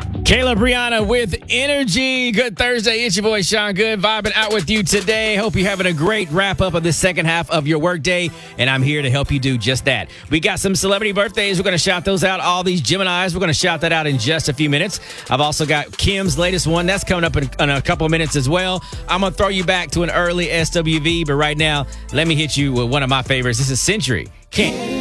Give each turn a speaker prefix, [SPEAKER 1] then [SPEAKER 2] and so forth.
[SPEAKER 1] Kayla Brianna with Energy. Good Thursday. It's your boy Sean Good vibing out with you today. Hope you're having a great wrap up of the second half of your workday, and I'm here to help you do just that. We got some celebrity birthdays. We're going to shout those out. All these Geminis. We're going to shout that out in just a few minutes. I've also got Kim's latest one. That's coming up in a couple of minutes as well. I'm going to throw you back to an early SWV, but right now, let me hit you with one of my favorites. This is Century. Can't.